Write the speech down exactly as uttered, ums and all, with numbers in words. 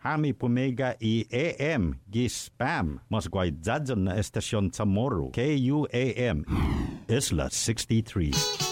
hami pumega i A M gi spam. Mas guay dadyan na estasyon sa Moro. K U A M Isla sixty-three.